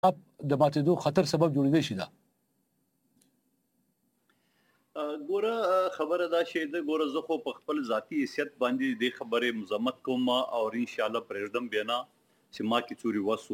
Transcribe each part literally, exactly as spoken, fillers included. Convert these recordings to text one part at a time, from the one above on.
د ماتېدو خطر سبب جوړېدای شي دا؟ ګوره خبره دا شي د ګوره زه خو په خپل ذاتی حیثیت باندې د خبرې مزمت کوم او ان شاء الله پرېږدم بیا چې ما کې څوري وسو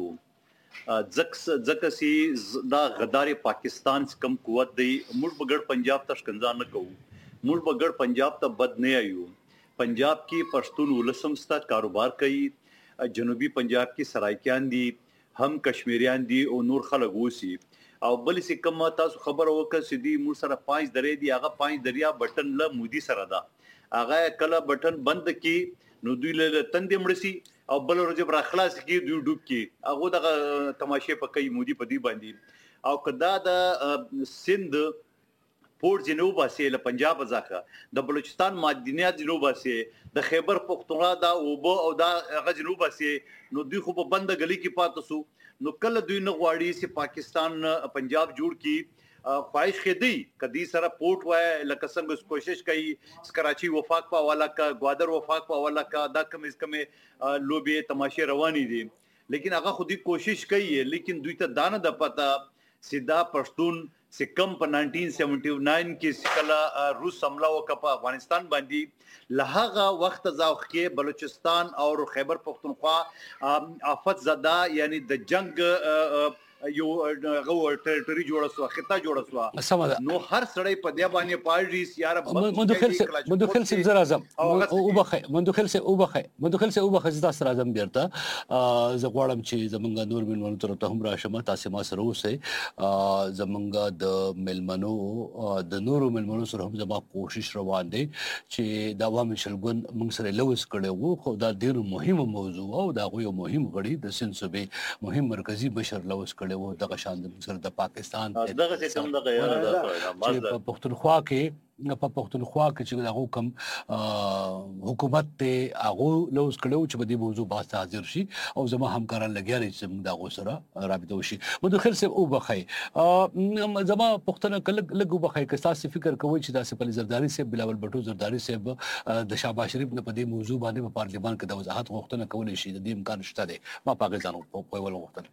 ځکه ځکه چې دا غدار پاکستان کم قوت دی موږ بغړ پنجاب ته شکنځا نه کوو موږ بغړ پنجاب ته بد نه ایو پنجاب کې پښتون ولسم ستا کاروبار کوي جنوبي پنجاب کې سرایکیان دي هم کشمیریان دي او نور خلک وسی او بل سي کوم تاسو خبر وکړه چې دی مور سره پانچ درې دی هغه پانچ دریا بٹن له مودي سره دا هغه کله بٹن بند کی نو دوی له تندې مړسي او بل ورځ بر اخلاص کی دوی ډوب کی هغه د تماشه په کوي مودي په دی باندې او کدا د سند پورت جنوب اسه له پنجاب ځخه د بلوچستان معدنیات جنوب اسه د خیبر پختونخوا دا او او دا هغه جنوب اسه نو دوی خو په بند غلي کې پاتسو نو کله دوی نه غواړي چې پاکستان پنجاب جوړ کی خواهش خدي کدي سره پورت وای لکه څنګه کوشش کوي کراچي وفاق په حواله کا گوادر وفاق په حواله کا دا کم از کم لوبي تماشه رواني دي لیکن هغه خودي کوشش کوي لیکن دوی ته دانه د پتا سیدا پښتون سکم په نائنټین سیونټی ناین کې کله روس حمله وکړه په افغانستان باندې لهغه وخت ځاوخ کې بلوچستان او خیبر پختونخوا آفت زده یعنی د جنگ یو غو ټریټری جوړه سو خطه جوړه سو نو هر سړی په دی باندې پاړي یار مندوخیل سے مندوخیل سے زرا اعظم او بخه مندوخیل سے او بخه مندوخیل سے او بخه زدا سره اعظم بیرته ز غواړم چې زمونږ نور ملمنو تر ته هم راشم تاسو ما سره اوسه زمونږ د ملمنو د نورو ملمنو سره هم زما کوشش روان دي چې د عوامي شلګون موږ سره لوس کړي وو خو دا ډیر مهمه موضوع او دا یو مهم غړي د سنسبه مهم مرکزی بشر لوس کړي وو دغه شان د سره د پاکستان دغه څه کوم دغه یاره په پښتونخوا کې په پښتونخوا کې چې هغه کوم حکومت ته هغه لوس کړو چې په دې موضوع باندې حاضر شي او زموږ همکاران لګیاري چې موږ دغه سره رابطه وشي مدخل سه او بخای زما پښتنه کله لګو بخای که تاسو فکر کوئ چې داسې په زرداری سه بلاول بټو زرداری سه د شاباش شریف په دې موضوع باندې په پارلیمان کې د وضاحت غوښتنه کولای شي د دې امکان شته دی ما پاکستان په ول غوښتنه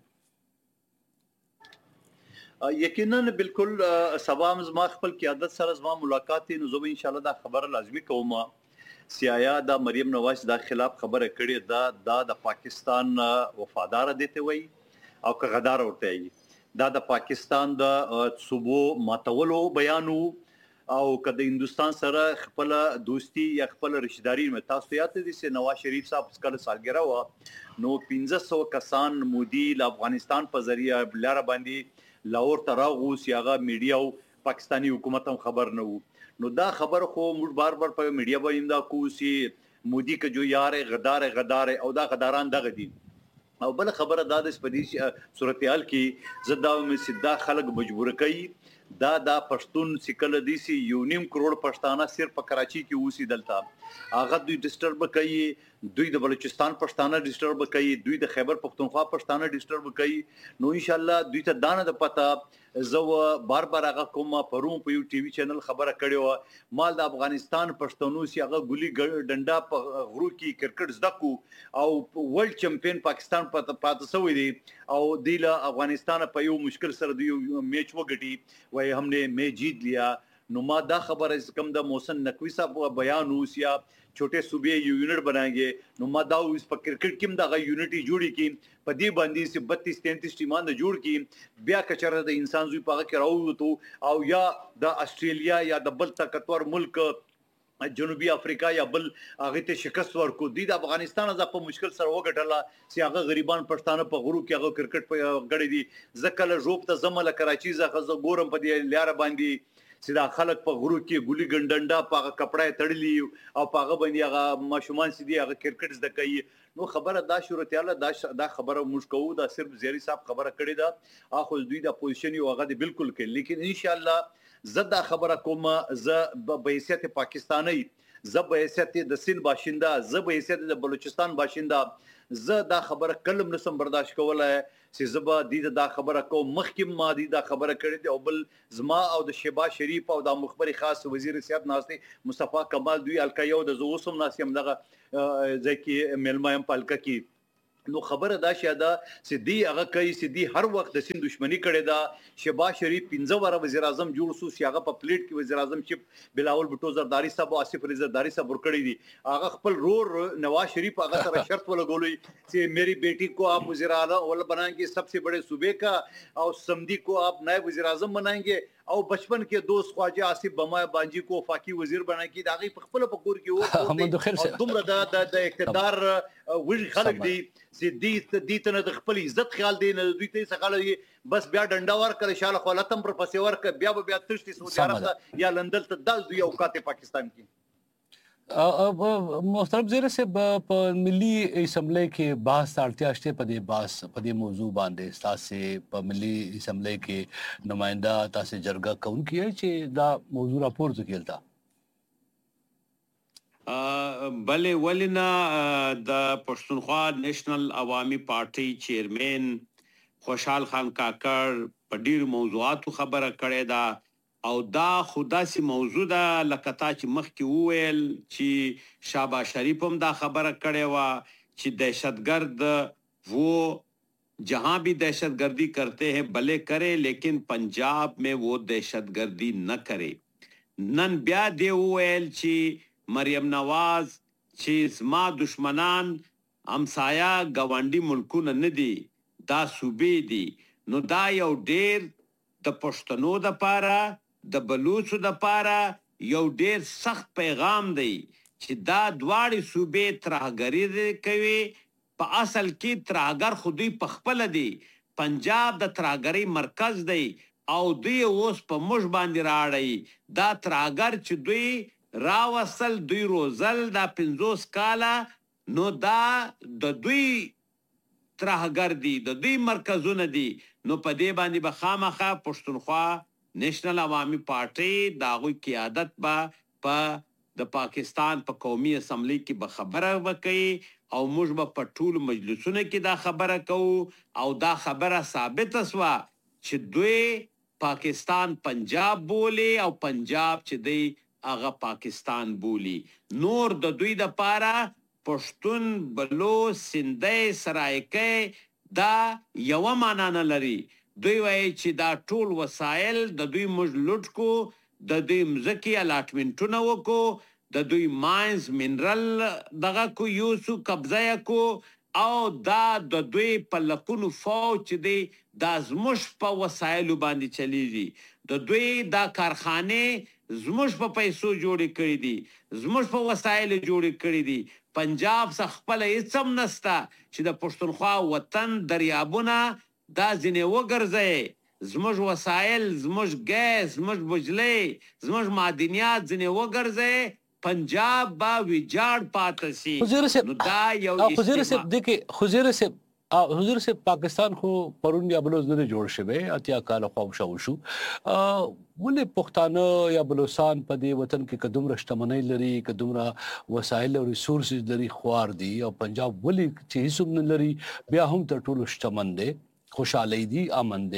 یقینا بالکل سبا ما خپل قیادت سره زما ملاقات نو زه ان شاء الله دا خبره لازمی کوم سیایا دا مریم نواز دا خلاف خبره کړي دا دا د پاکستان وفادار دي وي او که غدار ورته وي دا د پاکستان د صوبو ماتولو بیانو او کله هندستان سره خپل دوستی یا خپل رشتہداري مې تاسو یاد دي چې نواز شریف صاحب کله سالګرا و نو پنځه سوه کسان مودي ل افغانستان په ذریعہ بلاره باندې لاور تراغو سیاغه میډیا او پاکستانی حکومت هم خبر نه وو نو دا خبر خو موږ بار بار په میډیا باندې دا کو سی مودي ک جو یار غدار غدار او دا غداران دغه دي او بل خبره دا د سپدي صورتحال کې زدا مې سیدا خلک مجبور کړي دا دا پښتون سکل دي سي یونیم کروڑ پښتانه صرف په کراچي کې اوسې دلته هغه دوی ډیسټرب کوي دوی د بلوچستان پښتانه ډیسټرب کوي دوی د خیبر پختونخوا پښتانه ډیسټرب کوي نو ان شاء الله دوی ته دانه د پتا زو بار بار هغه کوم پروم په یو ټي وي چینل خبره کړي مال د افغانستان پښتنو سی هغه ګولي ډنډا په غرو کې کرکټ زدکو او ورلد چمپیون پاکستان په پاتې سوی دی او دیله افغانستان په یو مشکل سره دی میچ وګټي وای همने میچ جیت لیا نو ما دا خبر از کم د محسن نقوی صاحب بیان اوس یا छोटे सूबे यूनिट बनाएंगे नो ما دا اوس په کرکټ کې دا یونټي جوړی کی په دې باندې چې بتیس تینتیس ټیمان جوړ کی بیا کچره د انسان زوی پاګه کې راووتو او یا د استرالیا یا د بل طاقتور ملک جنوبي افریقا یا بل هغه ته شکست ورکو دي د افغانستان از په مشکل سره وګټله چې هغه غریبان پښتانه په غرو کې هغه کرکټ په غړې دي ځکه له ژوب ته زمله کراچي ځخه ګورم په دې لار باندې سیدا خلک په غرو کې ګولي ګندنده په کپڑا تړلی او په باندې هغه ماشومان سیدي هغه کرکټ زده کوي نو خبره دا شروعتاله دا دا خبره موږ کوو دا صرف زیری صاحب خبره کړې ده اخو دوی دا پوزیشن یو هغه بالکل کې لیکن ان شاء الله زدا خبره کوم ز به حیثیت پاکستانی ز به حیثیت د سین باشنده ز به حیثیت د بلوچستان باشنده ز دا خبره کلم نسم برداشت کولای چې زبا د دا خبره کوم مخکې ما د دا خبره کړې دی او بل زما او د شبا شریف او د مخبر خاص وزیر سیاست ناشتي مصطفی کمال دوی الکایو د زوسم ناسیم دغه ځکه ملمایم پالکا کی نو خبره دا شه دا سدي هغه کوي سدي هر وخت د سین دښمنی کړي دا شهباز شریف پنځه واره وزیر اعظم جوړ سو چې هغه په پلیټ کې وزیر اعظم چې بلاول بټو زرداری صاحب او آصف علی زرداری صاحب ورکړي دي هغه خپل رور نواز شریف هغه سره شرط ولګولې چې میری بیٹی کو آپ وزیر اعظم ول بنائیں سب سے بڑے صوبے کا اور سمدی کو آپ نائب وزیر اعظم بنائیں گے او بچپن کې دوست خواجه آصف بما بانجی کو وفاقی وزیر بنای کی داغي په خپل پکور کې او دومره د د اقتدار وژ خلک دي چې دې دې ته د خپل عزت خیال دی نه دوی ته څه بس بیا ډنډا ور کړ شاله خپلتم پر پسې ور ک بیا بیا تشتي سعودي عرب یا لندن ته دال دوی اوقات پاکستان کې محترم زیر سے په ملي اسمبلی کې بحث اړتیا شته په دې بحث په دې موضوع باندې تاسو په ملي اسمبلی کې نمائنده تاسو جرګه کون کیه چې دا موضوع راپورته کیلتا بلې ولینا د پښتونخوا نېشنل عوامي پارټي چیرمن خوشحال خان کاکړ په ډیر موضوعاتو خبره کړې ده او دا خدا سي موضوع ده لکه تا چې مخکې وویل چې شهباز شریف هم دا خبره کړې وه چې دهشتګرد وہ جہاں بھی دہشت گردی کرتے ہیں بھلے کرے لیکن پنجاب میں وہ دہشت گردی نہ کرے نن بیا دی وویل چې مریم نواز چې زما دشمنان همسایا ګاونډي ملکونه نه دي دا صوبې دي نو دا یو ډیر د پښتنو دپاره د بلوچو دپاره یو ډیر سخت پیغام دی چې دا دواړې صوبې ترهګري کوي په اصل کې ترهګر خو دوی پخپله دی پنجاب د ترهګرۍ مرکز دی او دوی اوس په موږ باندې راړی دا ترهګر چې دوی راوستل دوی روزل دا پنځوس کاله نو دا د دوی ترهګر دي د دوی مرکزونه دي نو په دې باندې به خامخا پښتونخوا نېشنل عوامي پارټي د هغوی قیادت به په د پاکستان په قومي اسمبلی کې به خبره وکړي او موږ به په ټولو مجلسونو کې دا خبره کوو او دا خبره ثابته سوه چې دوی پاکستان پنجاب بولي او پنجاب چې دی هغه پاکستان بولي نور د دوی دپاره پښتون بلوچ سندی سرایکی دا یوه معنا نه لري دوی وایي چې دا ټول وسایل د دوی موږ لوټ کو د دوی مځکې الاټمنټونه وکړو د دوی ماینز منرل دغه کو یوسو قبضه یې کو او دا د دوی په لکونو فوج چې دی دا زموږ په وسایلو باندې چلیږي د دوی دا کارخانې زموږ په پیسو جوړې کړي دي زموږ په وسایلو جوړې کړي دي پنجاب څخه خپله هېڅ هم نسته چې د پښتونخوا وطن دریابونه دا ځینې وګرځئ زموږ وسایل زموږ ګیس زموږ بجلۍ زموږ معدنیات ځینې وګرځئ پنجاب با ویجاړ پاته سي نو دا یو استعمال حضور صاحب حضور صاحب پاکستان خو پرون یا بلوز نه جوړ شوی اتیا کال خو شو شو ولې پښتانه یا بلوچستان په دې وطن کې کدومره شتمنۍ لري کدومره وسایل او ریسورسز لري خوار دي او پنجاب ولې چې هیڅ نه لري بیا هم تر ټولو شتمن دی خوشحالی دی امن دی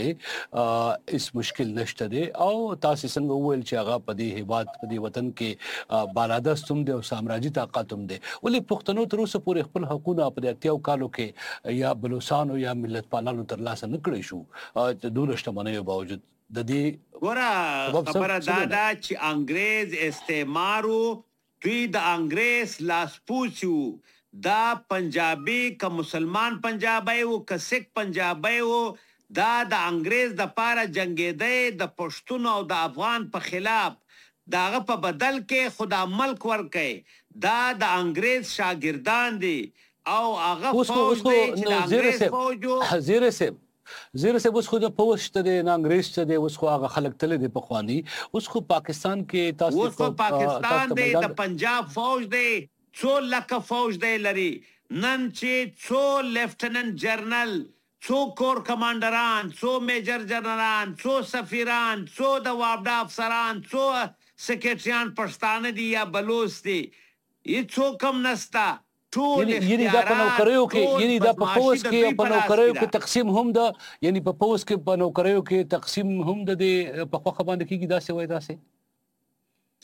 اس مشکل نشته دی او تاسو څنګه وویل چې هغه په دې هیواد په دې وطن کې بالادست هم دی او سامراجي طاقت هم دی ولې پښتنو تر اوسه پورې خپل حقونه په دې اتیاو کالو کې یا بلوچستانو یا ملت پالانو ترلاسه نه کړی شو د دوه شتمنیو باوجود د دې ګوره خبره دا ده چې انګریز استعمارو دوی د انګریز لاسپوڅي وو دا پنجابی که مسلمان پنجابی و که سکھ پنجابی و دا د انګریز د پاره جنگیدی د پښتون او د افغان په خلاف داغه په بدل کې خدا ملک ورکړي دا د انګریز شاګردان دي او هغه فوج دی چې د انګریز فوجو زیره سیب زیره سیب اوس خو د پوسټ ته د انګریز ته د اوس خو هغه خلک تل دي په خواني اوس خو پاکستان کې تاسو اوس خو پاکستان دی د پنجاب فوج دی څو لکه فوج دی لري نن چې څو لیفټننټ جنرال څو کور کمانډران څو میجر جنرالان څو سفیران څو د وابډا افسران څو سیکریټریان پښتانه دي یا بلوچ دي هیڅوک هم نسته ټول یعنی دا په نوکریو کې یعنی دا په فوج کې په نوکریو کې تقسیم هم ده یعنی په فوج کې په نوکریو کې تقسیم هم ده په خوخه باندې کېږي داسې وای داسې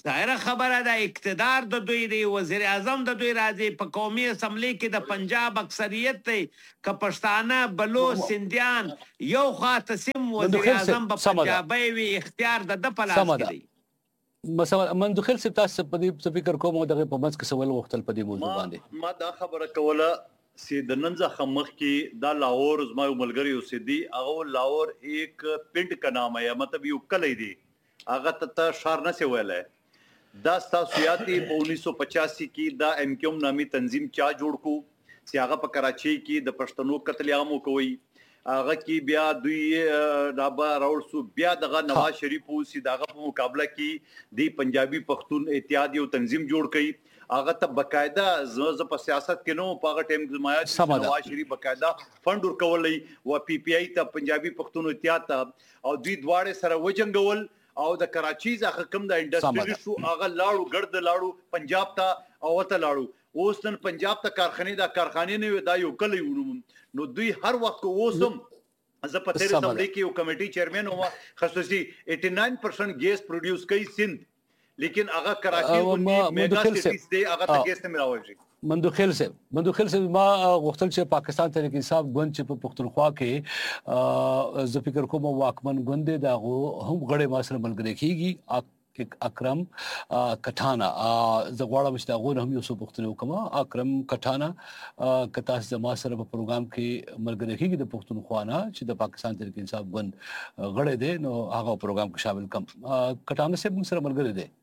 ظاهره خبره ده اقتدار د دوی دی وزیر اعظم د دوی راځي په قومي اسمبلی کې د پنجاب اکثریت دی که پښتانه بلوچ سندیان یو خوا تسیم وزیر اعظم په پنجابي وي اختیار د د پلاس کې دی مثلا مندوخیل سپ تاسو په دې فکر کوم دغه په منځ کې سوال وختل په دې موضوع باندې ما دا خبره کوله چې د نن ځخه مخ کې دا لاهور زما ملګری اوسېدي هغه لاهور ایک پینټ کا نام ہے مطلب یو کلی دی هغه ته شار نه سی ویلای دا ستاسو یادي په انیس سو پچاسی کې دا ایم کیوم نامي تنظیم چا جوړ کو چې هغه په کراچۍ کې د پښتنو قتل عام کوي هغه کې بیا دوی رابا راول سو بیا دغه نواز شریف او سي دغه په مقابله کې دی پنجابي پښتون اتحاد یو تنظیم جوړ کړي هغه ته بقاعده ز په سیاست کې نو په هغه ټیم کې زمایا نواز شریف بقاعده فند ورکولې او پی پی آی ته پنجابي پښتون اتحاد او دوی دواړه سره وجنګول او د کراچۍ ځخه کوم د انډستری شو هغه لاړو ګرد لاړو پنجاب ته او ته لاړو اوس نن پنجاب ته کارخانه دا کارخانه نه دا یو کلی ونوم نو دوی هر وخت اوسم زه په تیر اسمبلی کې یو کمیټي چیرمن وم خصوصي ننانوے پرسنٹ ګیس پروډوس کوي سند لیکن هغه کراچۍ ونی میگا سټیز دی هغه ته ګیس نه مراوږي مندوخیل صاحب مندوخیل صاحب ما غوښتل چې پاکستان تحریک انصاف ګوند چې په پښتونخوا کې زه فکر کوم واکمن ګوند دا هم غړې ما سره ملګری کیږي اکرم کټانا زه غواړم چې دا غوښنه هم یو څه پوښتنه وکړم اکرم کټانا کتا زما سره په پروګرام کې ملګری کیږي د پښتونخوا نه چې د پاکستان تحریک انصاف ګوند غړې دی نو هغه پروګرام کې شامل کم کټانا صاحب سره ملګری دی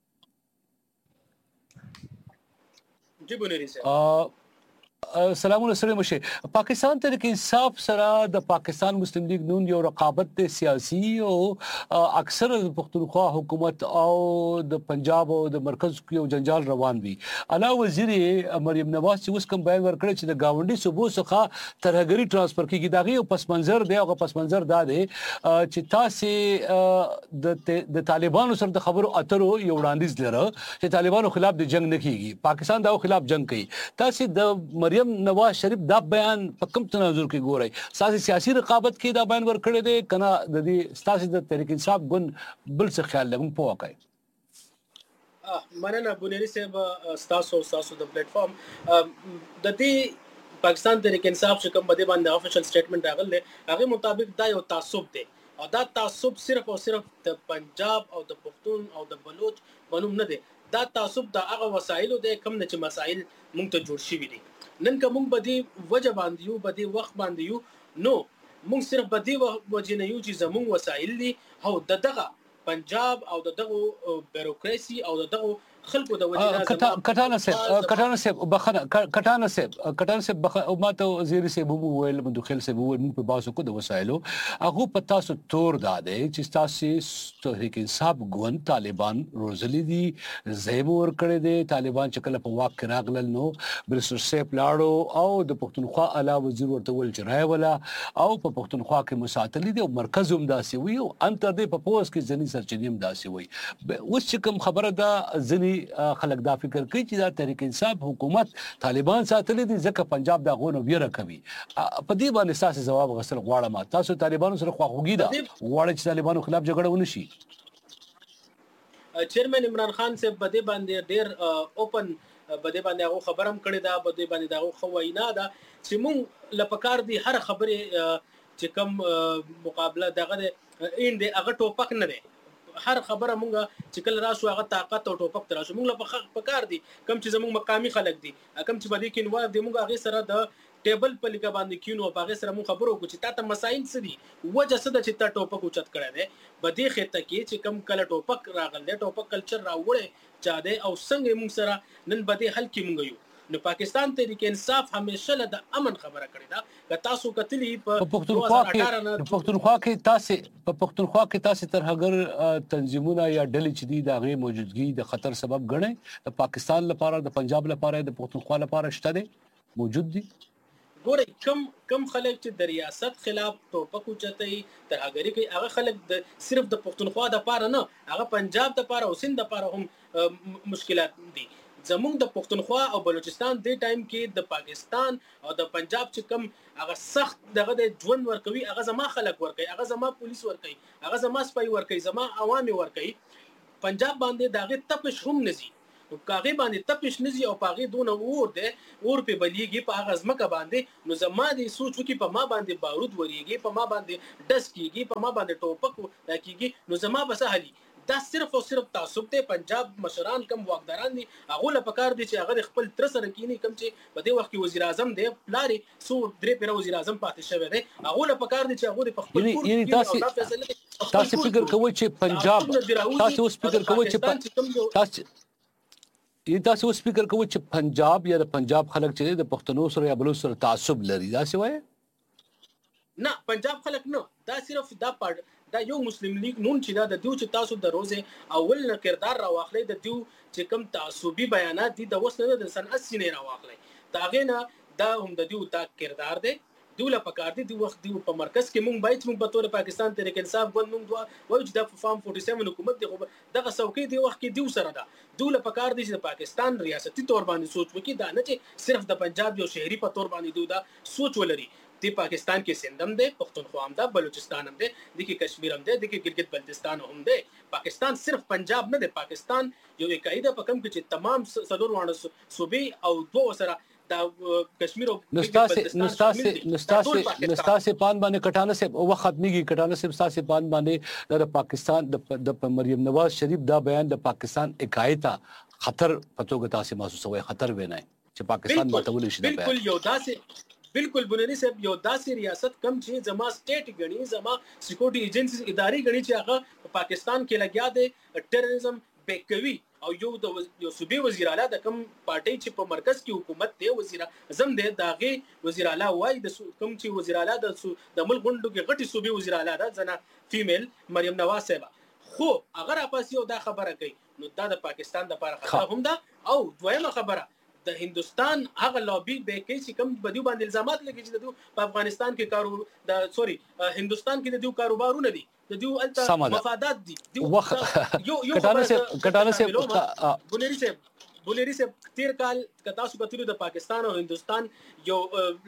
جی بنيري صاحب السلام علیکم مشه پاکستان تحریک انصاف سره د پاکستان مسلم لیگ نون یو رقابت سیاسي او اکثر د پښتونخوا حکومت او د پنجاب او د مرکز کې یو جنجال روان وي اعلی وزیر مریم نواز چې اوس کوم بیان ورکړی چې د گاونډي صوبو څخه ترهګری ترانسفر کیږي دغه یو پس منظر دی او پس منظر دا دی چې تاسو د طالبانو سره د خبرو اترو یو وړاندیز لره چې طالبانو خلاف د جنگ نه کیږي پاکستان دا خلاف جنگ کوي تاسو د مریم نواز شریف دا بیان په کوم تناظر کې ګوري ساسي سیاسي رقابت کې دا بیان ورکړی دی کنه د دې ستاسو د تحریک انصاف ګوند بل څه خیال لګم په واقع مننه بنيري صاحب ستاسو ستاسو د پلیټ فارم د دې پاکستان تحریک انصاف چې کوم بده باندې افیشل سټیټمنټ راغلی هغه مطابق دا یو تعصب دی او دا تعصب صرف او صرف د پنجاب او د پښتون او د بلوچ بنوم نه دی دا تعصب د هغه وسایلو د کم نه چې مسایل مونږ ته جوړ شي دي نن کوم بدی وجه باندې یو بدی وخت باندې یو نو مونږ صرف بدی وجه نه یو چې زموږ وسایل دي او دغه پنجاب او دغه بیروکراسي او دغه خلکو د وجه کټانا صاحب کټانا صاحب بخنه کټانا صاحب کټانا صاحب او ماته وزیر صاحب وویل مندوخیل صاحب وویل موږ په باسو کو د وسایلو هغه په تاسو تور داده چې تاسو تحریک انصاف ګوند طالبان روزلی دي زیم ور کړی دي طالبان چې کله په واک کې راغلل نو برسر صاحب لاړو او د پښتونخوا اعلی وزیر ورته ول چرای ولا او په پښتونخوا کې مساتلی دي او مرکز هم داسي وي او انتر دي په پوس کې ځنی سرچینیم داسي وي اوس چې کوم خبره ده ځنی خلک دا فکر کوي چې دا تحریک انصاف حکومت طالبان ساتلي دي ځکه پنجاب دا غونو ویره کوي په دې باندې تاسو جواب غسل غواړم تاسو طالبانو سره خواخوږي ده غواړي چې طالبانو خلاف جګړه ونشي چیرمن عمران خان صاحب بده باندې ډیر اوپن بده باندې هغه خبرم کړی دا بده باندې دا خواینا دا چې مونږ لپکار دي هر خبره چې کوم مقابله دغه ان دي هغه ټوپک نه دی هر خبره مونږه چې کله راشو هغه طاقت او ټوپک تر راشو مونږ له پکار دي کم چې زموږ مقامی خلک دي کم چې بده کې نو د مونږ هغه سره د ټیبل په لیکه باندې کینو په هغه سره مونږ خبرو کو چې تا ته مسایل څه دي وجه څه د چې تا ټوپک اوچت کړی دی بده خطه کې چې کم کله ټوپک راغل دی ټوپک کلچر راوړې چا دی او څنګه مونږ سره نن بده حل کې مونږ یو نو پاکستان تحریک انصاف همیشه له د امن خبره کړې ده که تاسو کتلی په پښتونخوا کې پښتونخوا کې تاسو په پښتونخوا کې تاسو تر هغه تنظیمونه یا ډلې چې دي د غي موجودګي د خطر سبب ګڼي د پاکستان لپاره د پنجاب لپاره د پښتونخوا لپاره شته دي موجود دي ګوري کم کم خلک چې د ریاست خلاف ټوپک اوچتای تر هغه کوي هغه خلک د صرف د پښتونخوا د لپاره نه هغه پنجاب د لپاره او سند د لپاره هم مشکلات دي زموږ د پښتونخوا او بلوچستان د ټایم کې د پاکستان او د پنجاب چې کم هغه سخت دغه د ژوند ورکوي هغه زما خلک ورکوي هغه زما پولیس ورکوي هغه زما سپای ورکوي زما عوامي ورکوي پنجاب باندې داغه تپش هم نزي نو کاغه باندې تپش نزي او پاغه دون اور ده اور په بلیږي په هغه ځمکه باندې نو زما دي سوچ وکي په ما باندې بارود وريږي په ما باندې دس کیږي په ما باندې ټوپک کیږي نو زما بس هلي دا صرف او صرف تعصب ته پنجاب مشران کم واقداران دي هغه له پکار دي چې هغه خپل تر سره کینی کم چې په دې وخت کې وزیر اعظم دی پلاری سو درې پیر وزیر اعظم پاتې شوی دی هغه له پکار دي چې هغه په خپل یعنی یعنی تاسو تاسو فکر کوئ چې پنجاب تاسو اوس فکر کوئ چې تاسو یی تاسو اوس فکر کوئ چې پنجاب یا د پنجاب خلک چې د پښتنو سره یا بلوچ سره تعصب لري دا څه وایي نه پنجاب خلک نه دا صرف دا پړ دا یو مسلم لیگ نون چې دا د دیو چې تاسو د روزه اول نه کردار را واخلې د دیو چې کم تعصبي بیانات دي د وسنه د سن اسی نه را واخلې داغه نه دا هم د دیو دا کردار دی دوله پکار دي دی وخت دی په مرکز کې مونږ باید مونږ په تور پاکستان تحریک انصاف ګوند مونږ دوا وایو چې د فارم سړي سات حکومت دی دغه څوکۍ دی وخت کې دیو سره ده دوله پکار دي چې پاکستان ریاستي تور باندې سوچ وکړي دا نه چې صرف د پنجاب یو شهري په تور باندې دوه دا سوچ ولري دی پاکستان کې سندم دی پښتونخوا هم ده بلوچستان هم دی د کې کشمیر هم دی د کې ګلګت بلتستان هم دی پاکستان صرف پنجاب نه دی پاکستان یو قاعده په کم کې چې تمام صدور وانه صوبې او دوه سره دا کشمیر او نستاسه نستاسه نستاسه نستاسه پان باندې کټانه سے وخت میږي کټانه سے نستاسه پان باندې د پاکستان د مریم نواز شریف دا بیان د پاکستان اکایتا خطر پتوګه تاسو محسوسوي خطر وینای چې پاکستان ماتول شي بالکل یو داسې بالکل بنيري صاحب یو داسې ریاست کم چې زما سټیټ غني زما سکیورټي ایجنسیز اداري غني چې هغه پاکستان کې لګیا دي ټیرریزم بیکوي او یو د یو صوبې وزیر اعلی د کم پارټي چې په مرکز کې حکومت دی وزیر اعظم دی داغه وزیر اعلی وای د کم چې وزیر اعلی د د ملک غونډو کې غټي صوبې وزیر اعلی ده زنه فیمیل مریم نواز صاحب خو اگر اپاس یو دا خبره کوي نو دا د پاکستان د لپاره خطر هم ده او دویمه خبره د هندستان هغه لابي به کې چې کوم بدیو باندې الزامات لګي چې د په افغانستان کې کارو د سوري هندستان کې د دیو کاروبارونه دي د دیو الته مفادات دي دیو یو یو کټانه سے کټانه سے بوليري سے بوليري سے تیر کال کتا سو کتلو د پاکستان او هندستان یو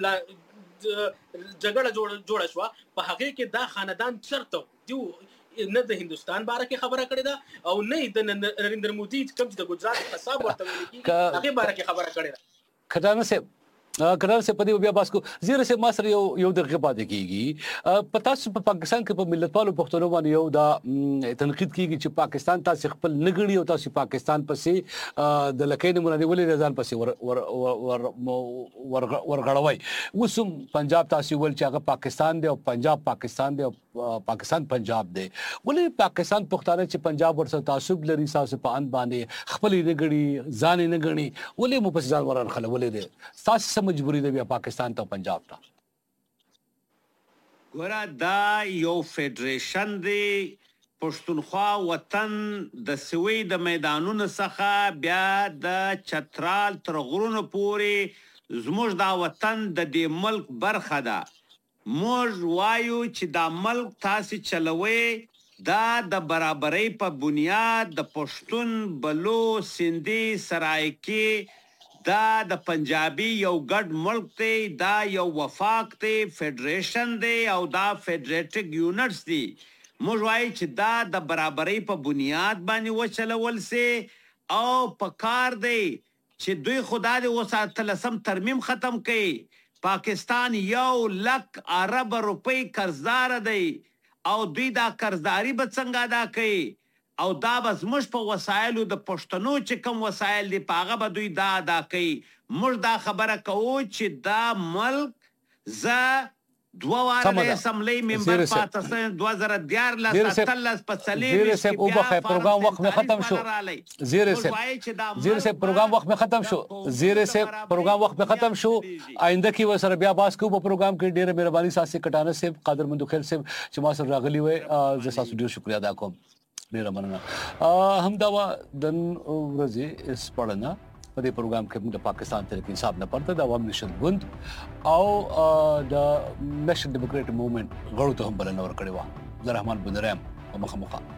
جګړه جوړ جوړ شو په هغه کې دا خاندان چرته دیو نه د هندستان باره کې خبره کړې ده او نه د نریندر مودي کوم د ګجرات حساب ورته ویل کیږي هغه باره کې خبره کړې ده کټانه سے کډر سے پدی بیا باس کو زیره سے ما سره یو یو دغه پاتې کیږي پتا څه په پاکستان کې په ملت پالو پښتنو باندې یو دا تنقید کیږي چې پاکستان تاسو خپل نګړی او تاسو پاکستان پسې د لکین منادي ولې رضان پسې ور ور ور ورغړوي وسم پنجاب تاسو ول چې هغه پاکستان دی او پنجاب پاکستان دی او پاکستان پنجاب دی ولې پاکستان پښتانه چې پنجاب ورسره تعصب لري تاسو په ان باندې خپل نګړی ځان نګړی ولې مو پسې ځان وران خلولې دي تاسو مجبوری دی بیا پاکستان ته پنجاب ته ګورا دا یو فدریشن دی پښتونخوا وطن د سوي د میدانونو څخه بیا د چترال تر غرونو پورې زموږ دا وطن د دې ملک برخه ده موږ وایو چې دا ملک تاسو چلوي دا د برابرۍ په بنیاد د پښتون بلو سندي سرایکی دا د پنجابي یو ګډ ملک دی دا یو وفاق دی فدریشن دی او دا فدریټیک یونټس دی موږ وایو چې دا د برابرۍ په بنیاد باندې وچلول سي او په کار دی چې دوی خدا دې وساتل سم ترمیم ختم کړي پاکستان یو لک ارب روپۍ قرضدار دی او دوی دا قرضداري به څنګه ادا کوي او دا بس موږ په وسایلو د پښتنو چې کوم وسایل دي په هغه به دوی دا ادا کوي موږ دا خبره کوو چې دا ملک زه دوه واره د اسمبلی ممبر پاته سن دوه زره دیارلس اتلس په څلور زیره صاحب وبخه پروګرام وخت مې ختم شو زیره صاحب زیره صاحب پروګرام وخت مې ختم شو زیره صاحب پروګرام وخت مې ختم شو آینده کې وسره بیا باس کو په پروګرام کې ډیره مهرباني ساسي کټانه صاحب قادر مندو خیر صاحب چې ما سره راغلی وې زه تاسو ډیر شکریا ادا کوم ډیره مننه هم دا د ورځې اس پړنه په دې پروګرام کې موږ د پاکستان تحریک انصاف نه پرته د عوامي نشد ګوند او د نېشنل ډیموکراټک موومېنټ غړو ته هم بلنه ورکړې وه عبدالرحمن بن رحم په مخه مخه